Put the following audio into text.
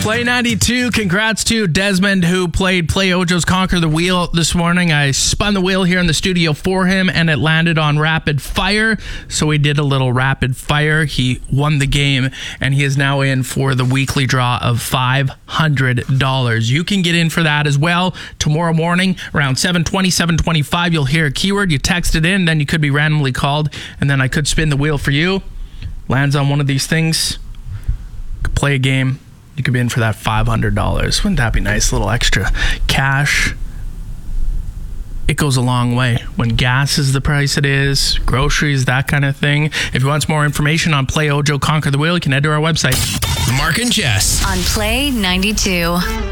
Play 92. Congrats to Desmond, who played Play Ojo's Conquer the Wheel this morning. I spun the wheel here in the studio for him, and it landed on rapid fire. So we did a little rapid fire. He won the game, and he is now in for the weekly draw of $500. You can get in for that as well. Tomorrow morning, around 7:20, 7:25, you'll hear a keyword. You text it in, then you could be randomly called, and then I could spin the wheel for you. Lands on one of these things. Could play a game. You could be in for that $500. Wouldn't that be nice? A little extra cash. It goes a long way when gas is the price it is, groceries, that kind of thing. If you want some more information on Play Ojo Conquer the Wheel, you can head to our website. Mark and Jess on Play 92.